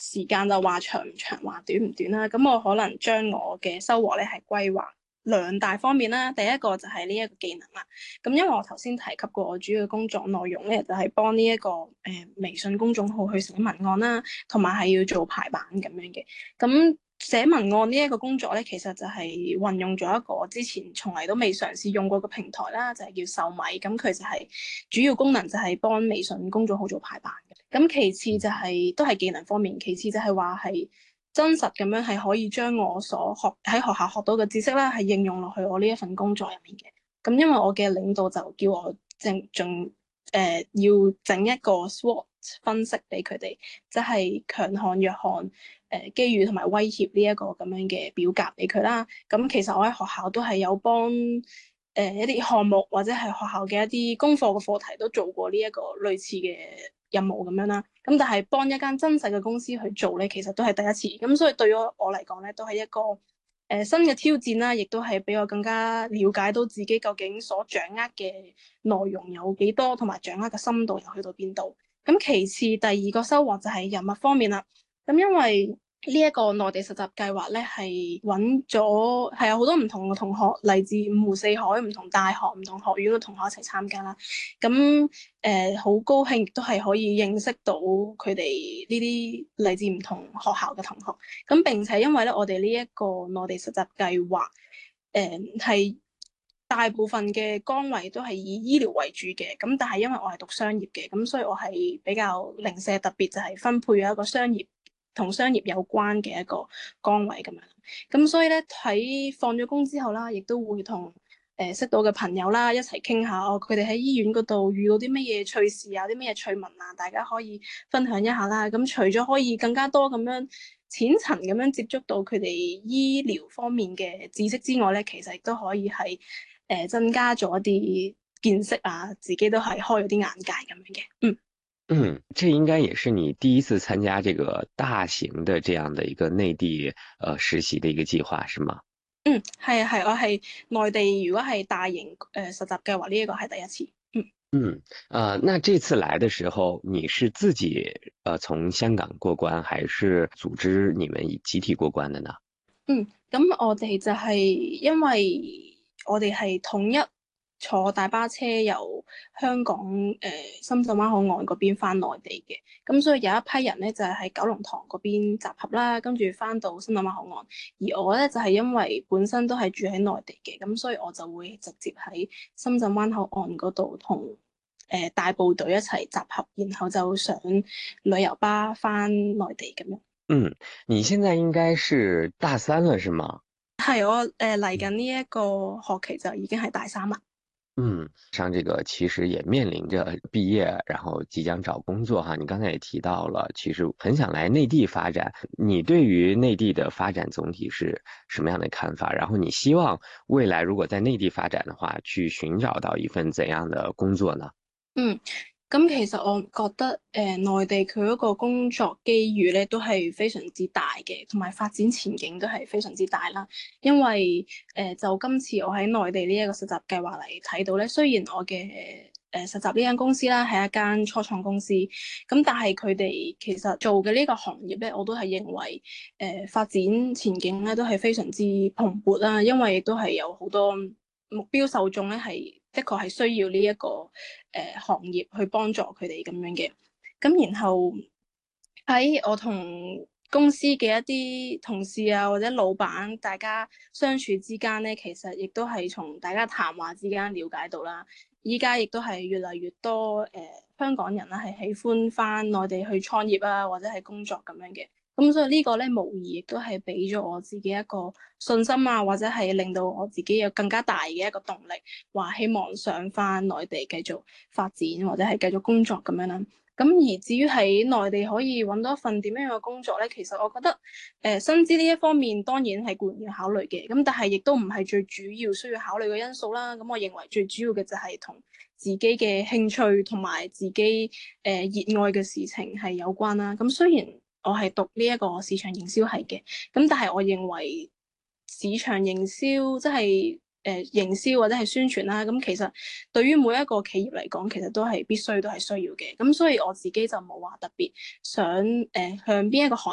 時間就話長唔長，話短唔短啦。咁我可能將我嘅收穫咧係歸劃兩大方面啦。第一個就係呢一個技能啦。咁因為我頭先提及過，我主要嘅工作內容咧就係幫呢一個微信公眾號去寫文案啦，同埋係要做排版咁樣嘅。咁寫文案呢一個工作咧，其實就係運用咗一個我之前從嚟都未嘗試用過嘅平台啦，就係叫秀米。咁佢就係主要功能就係幫微信公眾號做排版嘅。咁其次就係都係技能方面，其次就係話係真實咁樣係可以將我所學喺學校學到嘅知識啦，係應用落去我呢一份工作入面嘅。咁因為我嘅領導就叫我要整一個 SWOT 分析俾佢哋，即係強項、弱項、機遇同埋威脅呢一個咁樣嘅表格俾佢啦。咁其實我喺學校都係有幫一啲項目或者係學校嘅一啲功課嘅課題都做過呢一個類似嘅任務咁樣啦。咁但係幫一間真實嘅公司去做咧，其實都係第一次。咁所以對於我嚟講咧，都係一個新嘅挑戰啦，亦都係俾我更加了解到自己究竟所掌握嘅內容有幾多，同埋掌握嘅深度又去到邊度。咁其次第二個收穫就係人脈方面啦。咁因為呢一個內地實習計劃咧，係揾咗係有好多唔同嘅同學嚟自五湖四海、唔同大學、唔同學院嘅同學一齊參加啦。咁好高興，亦都係可以認識到佢哋呢啲嚟自唔同學校嘅同學。咁並且因為咧，我哋呢一個內地實習計劃，係大部分嘅崗位都係以醫療為主嘅。咁但係因為我係讀商業嘅，咁所以我係比較零舍特別，就係分配咗一個同商業有關嘅一個崗位咁樣。咁所以咧，喺放咗工之後啦，亦都會同識到嘅朋友啦一齊傾下，佢哋喺醫院嗰度遇到啲乜嘢趣事啊，啲乜嘢趣聞啊，大家可以分享一下啦。咁除咗可以更加多咁樣淺層咁樣接觸到佢哋醫療方面嘅知識之外咧，其實亦都可以係增加咗一啲見識啊，自己都係開咗啲眼界咁樣嘅。 嗯，这应该也是你第一次参加这个大型的这样的一个内地实习的一个计划，是吗？ 係啊係，我係內地如果係大型實習計劃呢一個係第一次。 嗯，那這次來的時候，你是自己從香港過關，還是組織你們集體過關的呢？ 咁我哋就係因為我哋係統一坐大巴車由香港深圳灣口岸嗰邊翻內地嘅。咁所以有一批人咧就係喺九龍塘嗰邊集合啦，跟住翻到深圳灣口岸。而我咧就係因為本身都係住喺內地嘅，咁所以我就會直接喺深圳灣口岸嗰度同大部隊一齊集合，然後就上旅遊巴翻內地咁樣。 嗯，你現在應該是大三了，是嗎？ 係我嚟緊呢一個學期就已經係大三啦。 嗯，上這個其實也面臨着畢業，然後即將找工作哈。你剛才也提到了，其實很想來內地發展。你對於內地的發展總體是什麼樣的看法？然後你希望未來如果在內地發展的話，去尋找到一份怎樣的工作呢？ 嗯，咁其實我覺得內地佢嗰個工作機遇咧都係非常之大嘅，同埋發展前景都係非常之大啦。因為就今次我喺內地呢一個實習計劃嚟睇到咧，雖然我嘅實習呢間公司啦係一間初創公司，咁但係佢哋其實做嘅呢個行業咧，我都係認為發展前景咧都係非常之蓬勃啦，因為亦都係有好多目標受眾咧係的確係需要呢一個行業去幫助佢哋咁樣嘅。咁然後喺我同公司嘅一啲同事啊或者老闆，大家相處之間咧，其實亦都係從大家談話之間了解到啦。依家亦都係越嚟越多香港人啦，係喜歡翻內地去創業啊，或者係工作咁樣嘅。咁所以呢個咧，無疑亦都係俾咗我自己一個信心啊，或者係令到我自己有更加大嘅一個動力，話希望上翻內地繼續發展或者係繼續工作咁樣啦。咁而至於喺內地可以揾到一份點樣嘅工作咧，其實我覺得薪資呢一方面當然係固然要考慮嘅，咁但係亦都唔係最主要需要考慮嘅因素啦。咁我認為最主要嘅就係同自己嘅興趣同埋自己熱愛嘅事情係有關啦。咁雖然我係讀呢一個市場營銷系嘅，咁但係我認為市場營銷即係營銷或者係宣傳啦，咁其實對於每一個企業嚟講，其實都係必須都係需要嘅。咁所以我自己就冇話特別想向邊一個行